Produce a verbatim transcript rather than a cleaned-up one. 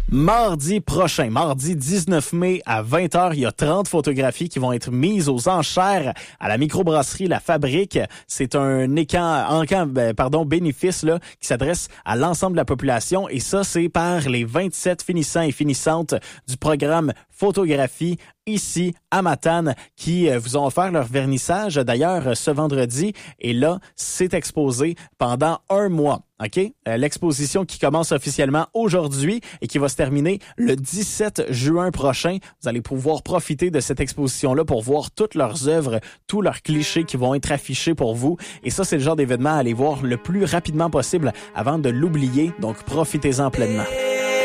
Mardi prochain, mardi dix-neuf mai à vingt heures, il y a trente photographies qui vont être mises aux enchères à la microbrasserie La Fabrique. C'est un écan, encan, pardon, bénéfice là, qui s'adresse à l'ensemble de la population et ça, c'est par les vingt-sept finissants et finissantes du programme Photographie ici à Matane qui vous ont offert leur vernissage d'ailleurs ce vendredi et là, c'est exposé pendant un mois. OK? Euh, l'exposition qui commence officiellement aujourd'hui et qui va se terminer le dix-sept juin prochain. Vous allez pouvoir profiter de cette exposition-là pour voir toutes leurs œuvres, tous leurs clichés qui vont être affichés pour vous. Et ça, c'est le genre d'événement à aller voir le plus rapidement possible avant de l'oublier. Donc, profitez-en pleinement.